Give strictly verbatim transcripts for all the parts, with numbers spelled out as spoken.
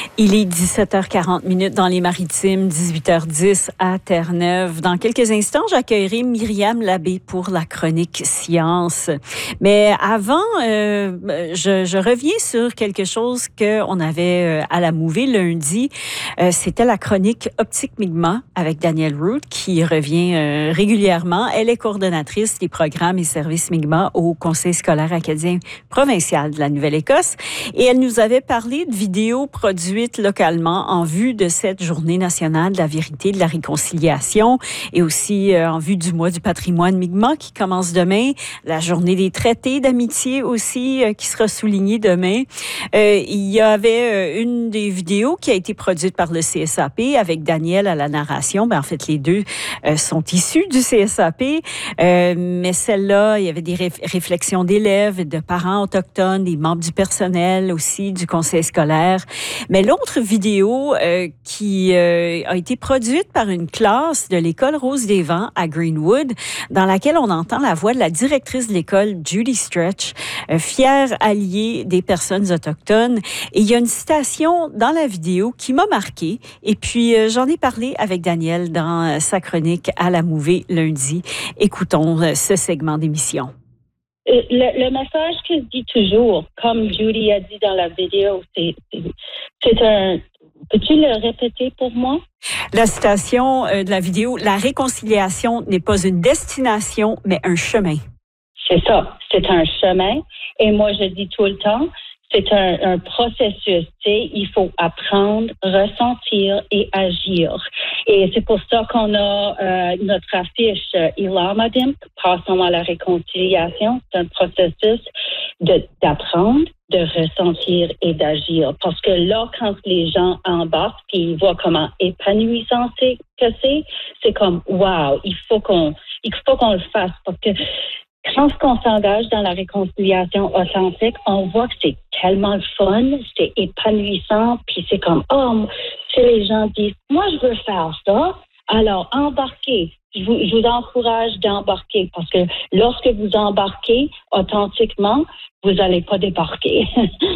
Il est dix-sept heures quarante minutes dans les Maritimes, dix-huit heures dix à Terre-Neuve. Dans quelques instants, j'accueillerai Myriam Labbé pour la chronique Science. Mais avant, euh, je, je reviens sur quelque chose qu'on avait à la Mouvée lundi. Euh, c'était la chronique Optique Mi'kmaq avec Danielle Root qui revient euh, régulièrement. Elle est coordonnatrice des programmes et services Mi'kmaq au Conseil scolaire acadien provincial de la Nouvelle-Écosse. Et elle nous avait parlé de vidéos produites localement en vue de cette journée nationale de la vérité et de la réconciliation et aussi euh, en vue du mois du patrimoine Mi'kmaq qui commence demain, la journée des traités d'amitié aussi euh, qui sera soulignée demain. Euh, il y avait euh, une des vidéos qui a été produite par le C S A P avec Danielle à la narration. Ben, en fait, les deux euh, sont issus du C S A P, euh, mais celle-là, il y avait des réf- réflexions d'élèves, de parents autochtones, des membres du personnel aussi du conseil scolaire. Mais l'autre vidéo euh, qui euh, a été produite par une classe de l'école Rose des Vents à Greenwood, dans laquelle on entend la voix de la directrice de l'école, Judy Stretch, euh, fière alliée des personnes autochtones. Et il y a une citation dans la vidéo qui m'a marquée. Et puis, euh, j'en ai parlé avec Danielle dans sa chronique à la Mouvée lundi. Écoutons euh, ce segment d'émission. Le, le message que je dis toujours, comme Judy a dit dans la vidéo, c'est, c'est, c'est un... Peux-tu le répéter pour moi? La citation euh, de la vidéo, la réconciliation n'est pas une destination, mais un chemin. C'est ça, c'est un chemin. Et moi, je dis tout le temps, c'est un, un processus. Tu sais, il faut apprendre, ressentir et agir. Et c'est pour ça qu'on a euh, notre affiche Ilamadim, passons à la réconciliation. C'est un processus de, d'apprendre, de ressentir et d'agir. Parce que là, quand les gens embarquent et ils voient comment épanouissant c'est, que c'est, c'est comme wow, il faut qu'on, il faut qu'on le fasse. Parce que quand on s'engage dans la réconciliation authentique, on voit que c'est tellement le fun, c'est épanouissant, puis c'est comme, oh, si les gens disent, moi, je veux faire ça, alors embarquez. Je vous, je vous encourage d'embarquer parce que lorsque vous embarquez authentiquement, vous n'allez pas débarquer.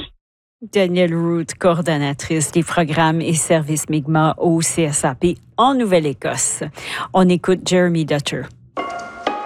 Danielle Root, coordonnatrice des programmes et services Mi'kmaq au C S A P en Nouvelle-Écosse. On écoute Jeremy Dutter.